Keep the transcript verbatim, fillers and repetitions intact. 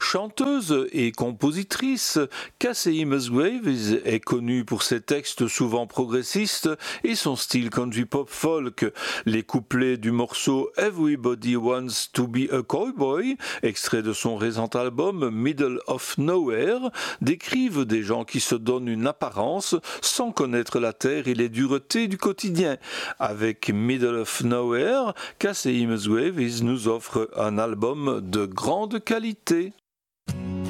Chanteuse et compositrice, Casey Musgraves est connue pour ses textes souvent progressistes et son style country pop folk. Les couplets du morceau Everybody Wants to be a Cowboy, extrait de son récent album Middle of Nowhere, décrivent des gens qui se donnent une apparence sans connaître la terre et les duretés du quotidien. Avec Middle of Nowhere, Casey Musgraves nous offre un album de grande qualité.